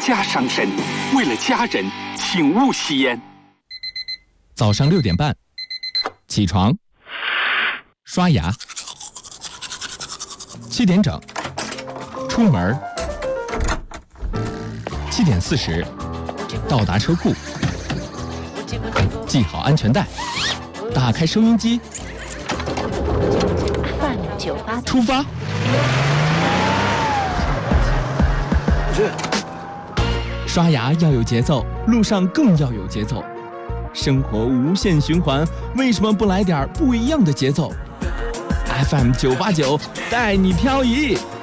家伤身，为了家人，请勿吸烟。 早上6点半，起床，刷牙，7点整，出门，7点40，到达车库，系好安全带，打开收音机，出发。刷牙要有节奏，路上更要有节奏。生活无限循环，为什么不来点不一样的节奏？ FM 989带你漂移。